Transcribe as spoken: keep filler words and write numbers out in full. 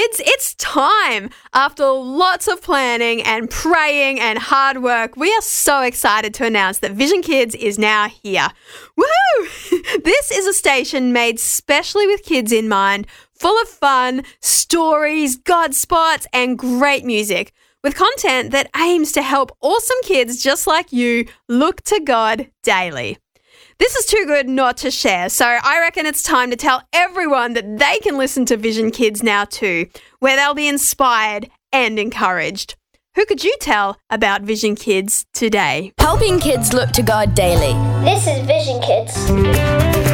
Kids, it's time. After lots of planning and praying and hard work, we are so excited to announce that Vision Kids is now here. Woohoo! This is a station made specially with kids in mind, full of fun, stories, God spots, and great music, with content that aims to help awesome kids just like you look to God daily. This is too good not to share, so I reckon it's time to tell everyone that they can listen to Vision Kids now too, where they'll be inspired and encouraged. Who could you tell about Vision Kids today? Helping kids look to God daily. This is Vision Kids.